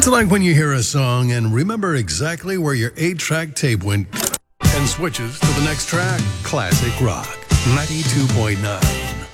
It's like when you hear a song and remember exactly where your 8-track tape went and switches to the next track. Classic Rock 92.9.